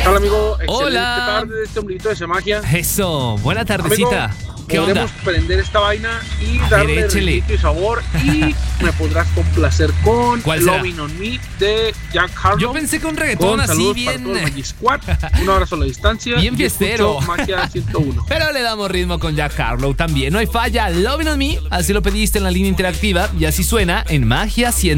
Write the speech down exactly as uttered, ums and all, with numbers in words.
tal, amigo? Excelente Hola. tarde de este ombliguito de Semagia. Eso, buena tardecita. Amigo, ¿qué onda? podremos prender esta vaina y A ver, darle échele. ritmo y sabor. Y me podrás complacer con ¿Cuál será? Loving on Me de Jack Harlow. Yo pensé que un reggaetón Con así saludos bien, para todo el Magic Squad. Un abrazo a la distancia. bien y fiestero. escucho Magia ciento uno. Pero le damos ritmo con Jack Harlow también. No hay falla. Loving on Me, así lo pediste en la línea interactiva y así suena en Magia ciento uno.